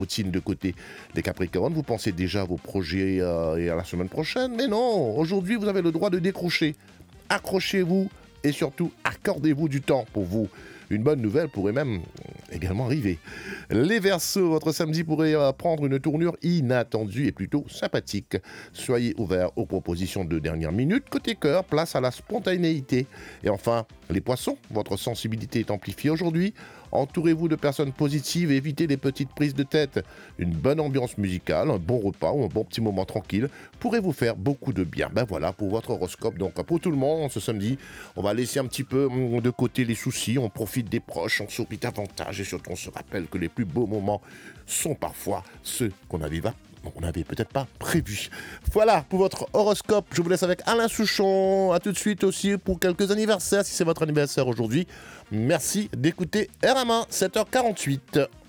routine de côté. Les Capricornes, vous pensez déjà à vos projets et à la semaine prochaine, mais non, aujourd'hui vous avez le droit de décrocher. Accrochez-vous et surtout accordez-vous du temps pour vous. Une bonne nouvelle pourrait même également arriver. Les Verseaux, votre samedi pourrait prendre une tournure inattendue et plutôt sympathique. Soyez ouverts aux propositions de dernière minute. Côté cœur, place à la spontanéité. Et enfin, les Poissons, votre sensibilité est amplifiée aujourd'hui. Entourez-vous de personnes positives et évitez les petites prises de tête. Une bonne ambiance musicale, un bon repas ou un bon petit moment tranquille pourrait vous faire beaucoup de bien. Ben voilà pour votre horoscope. Donc pour tout le monde, ce samedi, on va laisser un petit peu de côté les soucis, on profite des proches, on s'occupe davantage et surtout on se rappelle que les plus beaux moments sont parfois ceux qu'on n'avait peut-être pas prévu. Voilà pour votre horoscope. Je vous laisse avec Alain Souchon. A tout de suite aussi pour quelques anniversaires, si c'est votre anniversaire aujourd'hui. Merci d'écouter RMA 7h48.